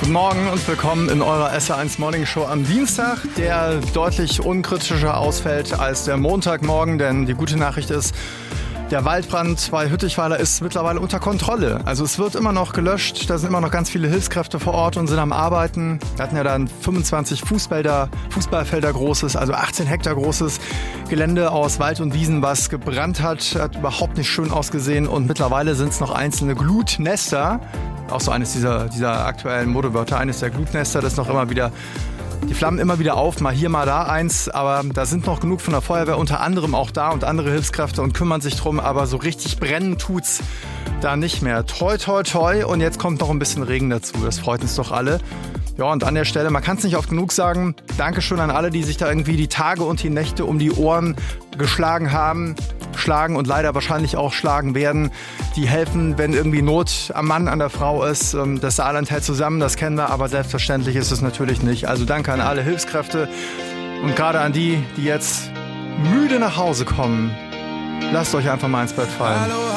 Guten Morgen und willkommen in eurer SR1 Morning Show am Dienstag, der deutlich unkritischer ausfällt als der Montagmorgen, denn die gute Nachricht ist, der Waldbrand bei Hüttichweiler ist mittlerweile unter Kontrolle. Also es wird immer noch gelöscht, da sind immer noch ganz viele Hilfskräfte vor Ort und sind am Arbeiten. Wir hatten ja dann 25 Fußballfelder großes, also 18 Hektar großes Gelände aus Wald und Wiesen, was gebrannt hat überhaupt nicht schön ausgesehen und mittlerweile sind es noch einzelne Glutnester. Auch so eines dieser aktuellen Modewörter, eines der Glutnester, das noch immer wieder, die flammen immer wieder auf, mal hier, mal da eins, aber da sind noch genug von der Feuerwehr, unter anderem auch da und andere Hilfskräfte und kümmern sich drum, aber so richtig brennen tut's da nicht mehr. Toi, toi, toi und jetzt kommt noch ein bisschen Regen dazu, das freut uns doch alle. Ja, und an der Stelle, man kann es nicht oft genug sagen, Dankeschön an alle, die sich da irgendwie die Tage und die Nächte um die Ohren geschlagen haben, schlagen und leider wahrscheinlich auch schlagen werden. Die helfen, wenn irgendwie Not am Mann, an der Frau ist. Das Saarland hält zusammen, das kennen wir, aber selbstverständlich ist es natürlich nicht. Also danke an alle Hilfskräfte und gerade an die jetzt müde nach Hause kommen. Lasst euch einfach mal ins Bett fallen.